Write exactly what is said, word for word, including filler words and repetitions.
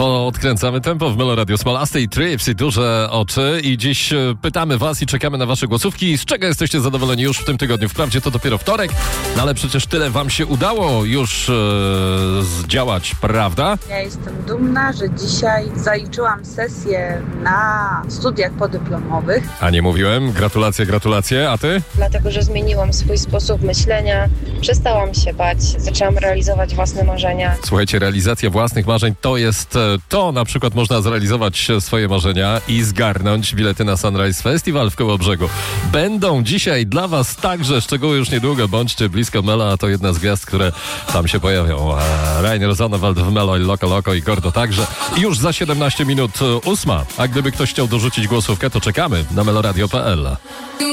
Podkręcamy tempo w Melo Radio. Smolasty i Trips i duże oczy. I dziś pytamy was i czekamy na wasze głosówki. Z czego jesteście zadowoleni już w tym tygodniu? Wprawdzie to dopiero wtorek, no ale przecież tyle wam się udało już e, zdziałać, prawda? Ja jestem dumna, że dzisiaj zaliczyłam sesję na studiach podyplomowych. A nie mówiłem? Gratulacje, gratulacje. A ty? Dlatego, że zmieniłam swój sposób myślenia, przestałam się bać, zaczęłam realizować własne marzenia. Słuchajcie, realizacja własnych marzeń to jest to. Na przykład można zrealizować swoje marzenia i zgarnąć bilety na Sunrise Festival w Kołobrzegu. Będą dzisiaj dla was także, szczegóły już niedługo, bądźcie blisko Mela, to jedna z gwiazd, które tam się pojawią. Rainer Zonnewald w Melo i Loco Loco i Gordo także. I już za siedemnaście minut ósma. A gdyby ktoś chciał dorzucić głosówkę, to czekamy na meloradio kropka p l.